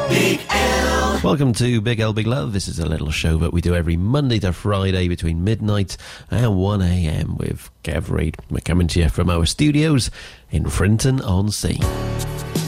Big L. Welcome to Big L Big Love. This is a little show that we do every Monday to Friday between midnight and 1 a.m. with Kev Reid. We're coming to you from our studios in Frinton-on-Sea.